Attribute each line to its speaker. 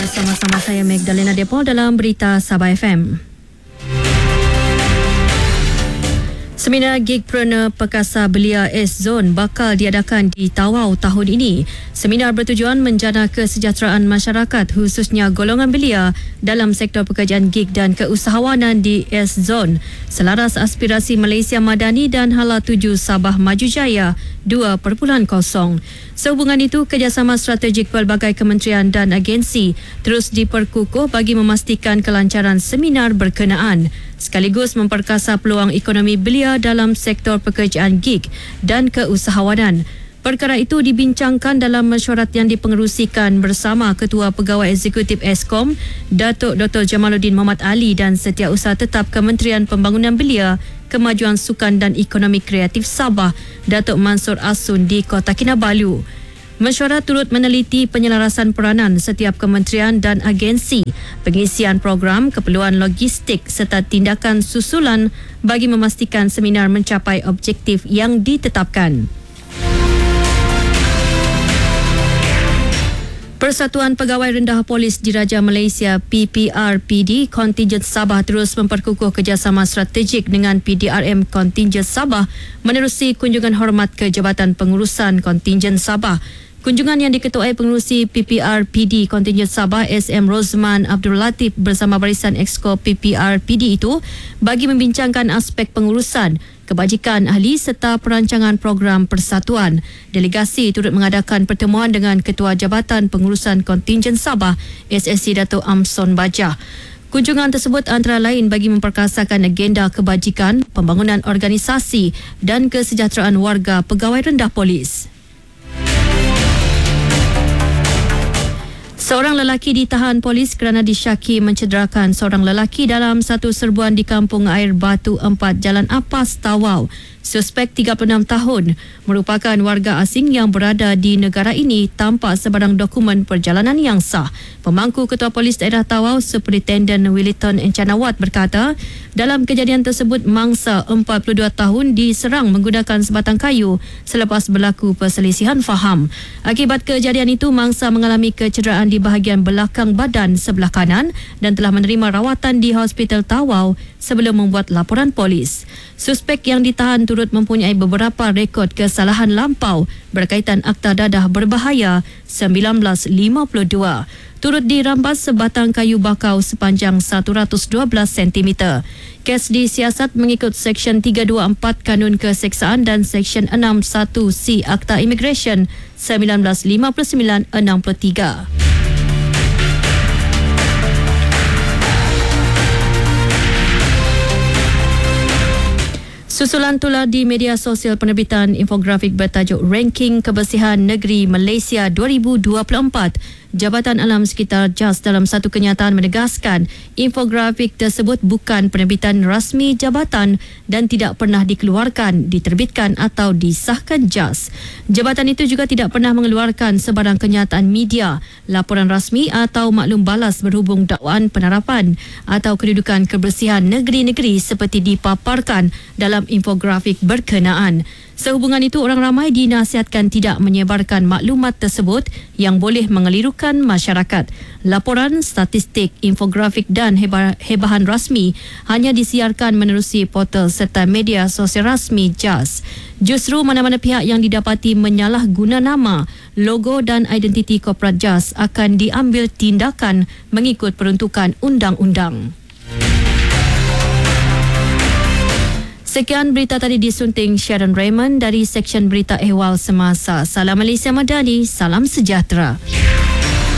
Speaker 1: Bersama-sama saya Magdalena Depol dalam Berita Sabah FM. Seminar Gigpreneur Perkasa Belia S-Zone bakal diadakan di Tawau tahun ini. Seminar bertujuan menjana kesejahteraan masyarakat khususnya golongan belia dalam sektor pekerjaan gig dan keusahawanan di S-Zone selaras aspirasi Malaysia Madani dan Hala 7 Sabah Maju Jaya 2.0. Sehubungan itu, kerjasama strategik pelbagai kementerian dan agensi terus diperkukuh bagi memastikan kelancaran seminar berkenaan sekaligus memperkasa peluang ekonomi belia dalam sektor pekerjaan gig dan keusahawanan. Perkara itu dibincangkan dalam mesyuarat yang dipengerusikan bersama Ketua Pegawai Eksekutif Eskom, Datuk Dr. Jamaluddin Muhammad Ali dan Setiausaha Tetap Kementerian Pembangunan Belia, Kemajuan Sukan dan Ekonomi Kreatif Sabah, Datuk Mansur Asun di Kota Kinabalu. Mesyuarat turut meneliti penyelarasan peranan setiap kementerian dan agensi, pengisian program, keperluan logistik serta tindakan susulan bagi memastikan seminar mencapai objektif yang ditetapkan. Persatuan Pegawai Rendah Polis Diraja Malaysia PPRPD Kontinjen Sabah terus memperkukuh kerjasama strategik dengan PDRM Kontinjen Sabah menerusi kunjungan hormat ke Jabatan Pengurusan Kontinjen Sabah. Kunjungan yang diketuai pengerusi PPRPD Kontinjen Sabah SM Rosman Abdul Latif bersama barisan Exco PPRPD itu bagi membincangkan aspek pengurusan, kebajikan ahli serta perancangan program persatuan. Delegasi turut mengadakan pertemuan dengan Ketua Jabatan Pengurusan Kontinjen Sabah SSC Datuk Amson Bajah. Kunjungan tersebut antara lain bagi memperkasakan agenda kebajikan, pembangunan organisasi dan kesejahteraan warga pegawai rendah polis. Seorang lelaki ditahan polis kerana disyaki mencederakan seorang lelaki dalam satu serbuan di Kampung Air Batu 4 Jalan Apas, Tawau. Suspek 36 tahun merupakan warga asing yang berada di negara ini tanpa sebarang dokumen perjalanan yang sah. Pemangku Ketua Polis Daerah Tawau, Superintendent Williton Encanawat berkata, dalam kejadian tersebut mangsa 42 tahun diserang menggunakan sebatang kayu selepas berlaku perselisihan faham. Akibat kejadian itu, mangsa mengalami kecederaan di bahagian belakang badan sebelah kanan dan telah menerima rawatan di Hospital Tawau sebelum membuat laporan polis. Suspek yang ditahan turut mempunyai beberapa rekod kesalahan lampau berkaitan Akta Dadah Berbahaya 1952. Turut dirampas sebatang kayu bakau sepanjang 112 cm. Kes disiasat mengikut Seksyen 324 Kanun Keseksaan dan Seksyen 61C Akta Immigration 1959-63. Susulan tular di media sosial penerbitan infografik bertajuk Ranking Kebersihan Negeri Malaysia 2024. Jabatan Alam Sekitar JAS dalam satu kenyataan menegaskan infografik tersebut bukan penerbitan rasmi jabatan dan tidak pernah dikeluarkan, diterbitkan atau disahkan JAS. Jabatan itu juga tidak pernah mengeluarkan sebarang kenyataan media, laporan rasmi atau maklum balas berhubung dakwaan penerapan atau kedudukan kebersihan negeri-negeri seperti dipaparkan dalam infografik berkenaan. Sehubungan itu, orang ramai dinasihatkan tidak menyebarkan maklumat tersebut yang boleh mengelirukan masyarakat. Laporan, statistik, infografik dan hebahan rasmi hanya disiarkan menerusi portal serta media sosial rasmi JAS. Justru mana-mana pihak yang didapati menyalahguna nama, logo dan identiti korporat JAS akan diambil tindakan mengikut peruntukan undang-undang. Sekian berita tadi disunting Sharon Raymond dari Seksyen Berita Ehwal Semasa. Salam Malaysia Madani, salam sejahtera.